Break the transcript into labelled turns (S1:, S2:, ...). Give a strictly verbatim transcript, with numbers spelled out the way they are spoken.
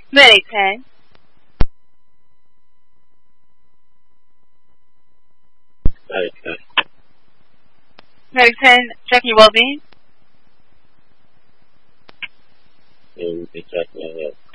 S1: Medic ten.
S2: Medic ten.
S1: Medic ten, check your well-being.
S2: Yeah, we can check that out.